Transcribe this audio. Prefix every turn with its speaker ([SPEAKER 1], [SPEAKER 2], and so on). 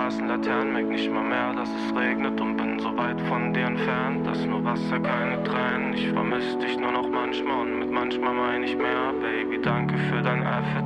[SPEAKER 1] Straßenlaternen, merk nicht mal mehr, dass es regnet und bin so weit von dir entfernt, dass nur Wasser, keine Tränen. Ich vermiss dich nur noch manchmal und mit manchmal meine ich mehr. Baby, danke für dein Effort,